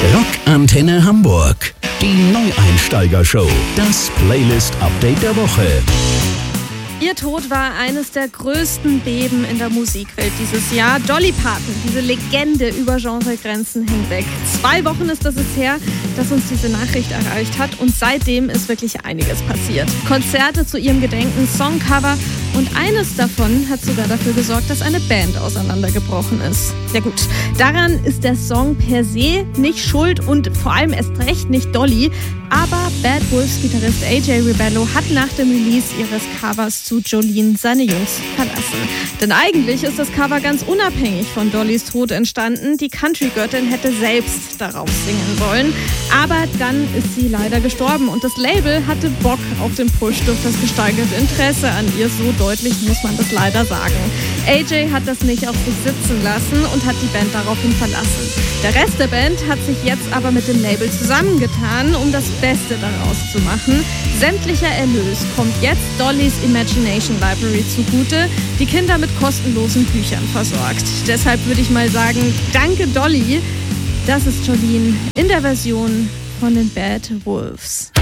Rockantenne Hamburg. Die Neueinsteiger-Show. Das Playlist-Update der Woche. Ihr Tod war eines der größten Beben in der Musikwelt dieses Jahr. Dolly Parton, diese Legende über Genregrenzen hinweg. 2 Wochen ist es her, dass uns diese Nachricht erreicht hat und seitdem ist wirklich einiges passiert. Konzerte zu ihrem Gedenken, Songcover und eines davon hat sogar dafür gesorgt, dass eine Band auseinandergebrochen ist. Ja gut, daran ist der Song per se nicht schuld und vor allem erst recht nicht Dolly, aber Bad Wolves Gitarrist AJ Rebello hat nach dem Release ihres Covers zu Jolene seine Jungs verlassen. Denn eigentlich ist das Cover ganz unabhängig von Dollys Tod entstanden. Die Country-Göttin hätte selbst darauf singen wollen, aber dann ist sie leider gestorben und das Label hatte Bock auf den Push durch das gesteigerte Interesse an ihr. So deutlich muss man das leider sagen. AJ hat das nicht auf sich sitzen lassen und hat die Band daraufhin verlassen. Der Rest der Band hat sich jetzt aber mit dem Label zusammengetan, um das Beste daraus zu machen. Sämtlicher Erlös kommt jetzt Dollys Imagination Library zugute, die Kinder mit kostenlosen Büchern versorgt. Deshalb würde ich mal sagen, danke Dolly. Das ist Jolene in der Version von den Bad Wolves.